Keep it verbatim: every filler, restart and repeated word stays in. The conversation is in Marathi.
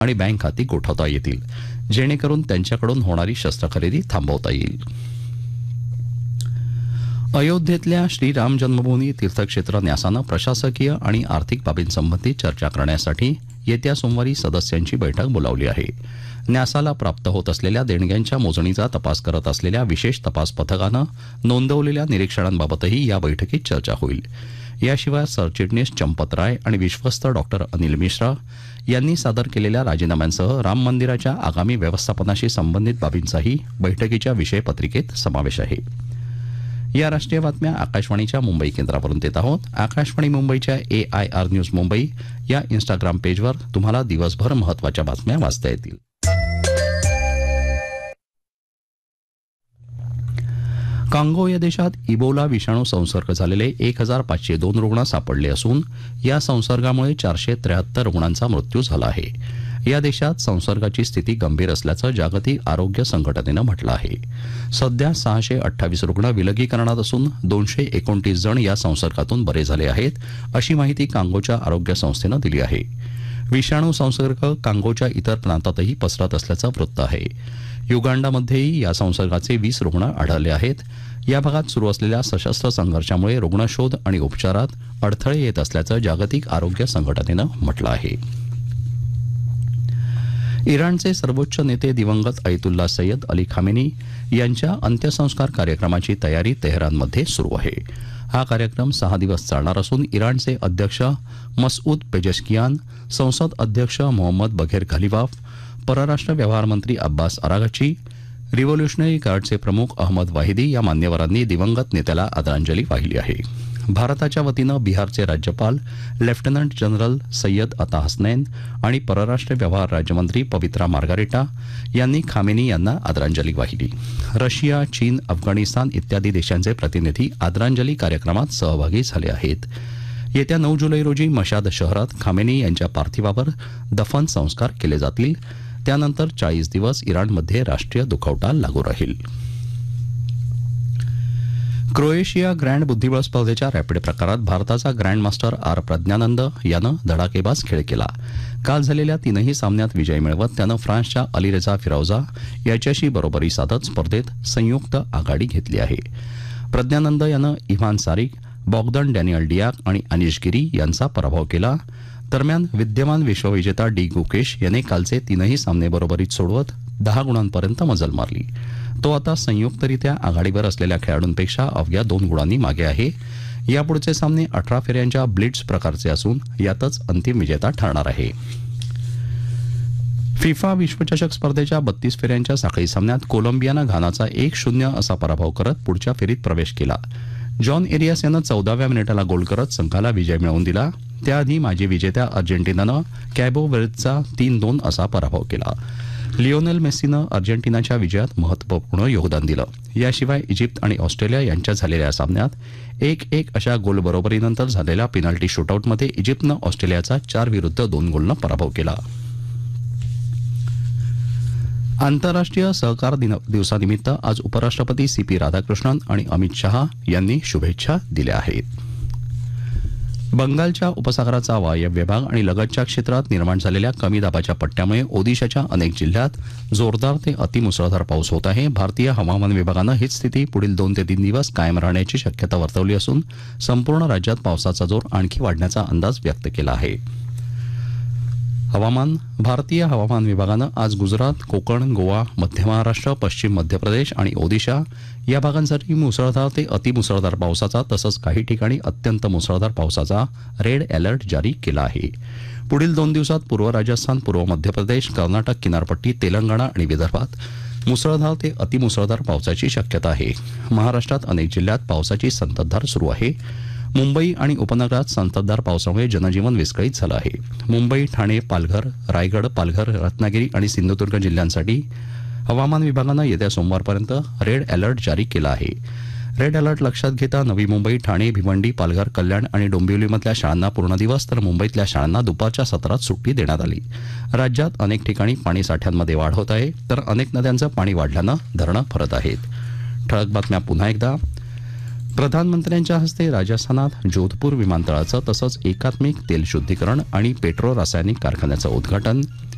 आणि बँक खाती गोठवता येतील, जेणेकरून त्यांच्याकडून होणारी शस्त्रखरेदी थांबवता येईल. अयोध्येतल्या श्रीराम जन्मभूमी तीर्थक्षेत्र न्यासानं प्रशासकीय आणि आर्थिक बाबींसंबंधी चर्चा करण्यासाठी येत्या सोमवारी सदस्यांची बैठक बोलावली आहे. न्यासाला प्राप्त होत असलेल्या देणग्यांच्या मोजणीचा तपास करत असलेल्या विशेष तपास पथकानं नोंदवलेल्या निरीक्षणांबाबतही या बैठकीत चर्चा होईल. याशिवाय सरचिटणीस चंपत राय आणि विश्वस्त डॉक्टर अनिल मिश्रा यांनी सादर केलेल्या राजीनाम्यांसह राम मंदिराच्या आगामी व्यवस्थापनाशी संबंधित बाबींचाही बैठकीच्या विषयपत्रिकेत समावेश आहे. या राष्ट्रीय बातम्या आकाशवाणीच्या मुंबई केंद्रावरून देत आहोत. आकाशवाणी मुंबईच्या ए आय आर न्यूज मुंबई या इन्स्टाग्राम पेजवर तुम्हाला दिवसभर महत्त्वाच्या बातम्या वाचता येतील. कांगो या देशात इबोला विषाणू संसर्ग झालेले एक हजार पाचशे दोन रुग्ण सापडले असून या संसर्गामुळे चारशे त्र्याहत्तर रुग्णांचा मृत्यू झाला आहे. या देशात संसर्गाची स्थिती गंभीर असल्याचं जागतिक आरोग्य संघटनेनं म्हटलं आहे. सध्या सहाशे अठ्ठावीस रुग्ण विलगीकरणात असून दोनशे एकोणतीस जण या संसर्गातून बरे झाले आहेत, अशी माहिती कांगोच्या आरोग्य संस्थेनं दिली आहे. विषाणू संसर्ग कांगोच्या इतर प्रांतातही पसरत असल्याचं वृत्त आहे. युगांडामध्येही या संसर्गाचे वीस रुग्ण आढळले आहेत. या भागात सुरू असलेल्या सशस्त्र संघर्षामुळे रुग्णशोध आणि उपचारात अडथळे येत असल्याचं जागतिक आरोग्य संघटनेनं म्हटलं आहे. इराणचे सर्वोच्च नेते दिवंगत अयतुल्ला सय्यद अली खामेनी यांच्या अंत्यसंस्कार कार्यक्रमाची तयारी तेहरानमध्ये सुरू आहे. हा कार्यक्रम सहा दिवस चालणार असून इराणचे अध्यक्ष मसऊद पेजेशकियान, संसद अध्यक्ष मोहम्मद बघेर घालिबाफ, परराष्ट्र व्यवहार मंत्री अब्बास अरागची, रिव्होल्युशनरी गार्डचे प्रमुख अहमद वाहिदी या मान्यवरांनी दिवंगत नेत्याला आदरांजली वाहिली आहे. भारताच्या वतीनं बिहारचे राज्यपाल लेफ्टनंट जनरल सय्यद अता हसनैन आणि परराष्ट्र व्यवहार राज्यमंत्री पवित्रा मार्गारेटा यांनी खामेनी यांना आदरांजली वाहिली. रशिया, चीन, अफगाणिस्तान इत्यादी देशांचे प्रतिनिधी आदरांजली कार्यक्रमात सहभागी झाले आहेत. येत्या नऊ जुलै रोजी मशाद शहरात खामेनी यांच्या पार्थिवावर दफन संस्कार केले जातील. त्यानंतर चाळीस दिवस इराणमध्ये राष्ट्रीय दुखवटा लागू राहील. क्रोएशिया ग्रँड बुद्धिबळ स्पर्धेच्या रॅपिड प्रकारात भारताचा ग्रँडमास्टर आर प्रज्ञानंद यानं धडाकेबाज खेळ केला. काल झालेल्या तीनही सामन्यात विजय मिळवत त्यानं फ्रान्सच्या अलीरेझा फिरौजा याच्याशी बरोबरी साधत स्पर्धेत संयुक्त आघाडी घेतली आहे. प्रज्ञानंद यानं इव्हान सारिक, बॉग्दन डॅनियल डियाक आणि अनिश गिरी यांचा पराभव केला. दरम्यान विद्यमान विश्वविजेता डी गुकेश याने कालचे तीनही सामने बरोबरीत सोडवत दहा गुणांपर्यंत मजल मारली. तो आता संयुक्तरित्या आघाडीवर असलेल्या खेळाडूंपेक्षा अवघ्या दोन गुणांनी मागे आहे. यापुढचे सामने अठरा फेऱ्यांच्या ब्लिट्झ प्रकारचे असून यातच अंतिम विजेता ठरणार आहे. फिफा विश्वचषक स्पर्धेच्या बत्तीस फेऱ्यांच्या साखळी सामन्यात कोलंबियानं घानाचा एक शून्य असा पराभव करत पुढच्या फेरीत प्रवेश केला. जॉन एरियास यानं चौदाव्या मिनिटाला गोल करत संघाला विजय मिळवून दिला. त्याआधी माजी विजेत्या अर्जेंटिनानं कॅबो व्हर्देचा तीन दोन असा पराभव केला. लिओनेल मेस्सीनं अर्जेंटिनाच्या विजयात महत्त्वपूर्ण योगदान दिलं. याशिवाय इजिप्त आणि ऑस्ट्रेलिया यांच्यात झालेल्या सामन्यात एक एक अशा गोल बरोबरीनंतर झालेल्या पेनल्टी शूटआउटमध्ये इजिप्तनं ऑस्ट्रेलियाचा चार विरुद्ध दोन गोलनं पराभव केला. आंतरराष्ट्रीय सहकार दिवसानिमित्त आज उपराष्ट्रपती सी पी राधाकृष्णन आणि अमित शहा यांनी शुभेच्छा दिल्या आहेत. बंगालच्या उपसागराचा वायव्य भाग आणि लगतच्या क्षेत्रात निर्माण झालेल्या कमी दाबाच्या पट्ट्यामुळे ओदिशाच्या अनेक जिल्ह्यात जोरदार ते अतिमुसळधार पाऊस होत आहे. भारतीय हवामान विभागानं हीच स्थिती पुढील दोन ते तीन दिवस कायम राहण्याची शक्यता वर्तवली असून संपूर्ण राज्यात पावसाचा जोर आणखी वाढण्याचा अंदाज व्यक्त केला आहे. हवामान भारतीय हवामान विभागानं आज गुजरात, कोकण, गोवा, मध्य महाराष्ट्र, पश्चिम मध्य प्रदेश आणि ओदिशा या भागांसाठी मुसळधार ते अतिमुसळधार पावसाचा तसंच काही ठिकाणी अत्यंत मुसळधार पावसाचा रेड अलर्ट जारी केला आहे. पुढील दोन दिवसात पूर्व राजस्थान, पूर्व मध्य प्रदेश, कर्नाटक किनारपट्टी, तेलंगणा आणि विदर्भात मुसळधार ते अतिमुसळधार पावसाची शक्यता आहे. महाराष्ट्रात अनेक जिल्ह्यात पावसाची संततधार सुरू आहे. मुंबई आणि उपनगरात संततधार पावसामुळे जनजीवन विस्कळीत झालं आहे. मुंबई, ठाणे, पालघर, रायगड, पालघर, रत्नागिरी आणि सिंधुदुर्ग जिल्ह्यांसाठी हवामान विभागानं येत्या सोमवारपर्यंत रेड अलर्ट जारी केला आहे. रेड अलर्ट लक्षात घेता नवी मुंबई, ठाणे, भिवंडी, पालघर, कल्याण आणि डोंबिवलीमधल्या शाळांना पूर्ण दिवस तर मुंबईतल्या शाळांना दुपारच्या सत्रात सुट्टी देण्यात आली. राज्यात अनेक ठिकाणी पाणी साठ्यांमध्ये वाढ होत आहे तर अनेक नद्यांचं पाणी वाढल्यानं धरणं भरत आहेत. ठळक बातम्या पुन्हा एकदा. प्रधानमंत्र्यांच्या हस्ते राजस्थानात जोधपूर विमानतळाचं तसंच एकात्मिक तेल शुद्धीकरण आणि पेट्रो रासायनिक कारखान्याचं उद्घाटन.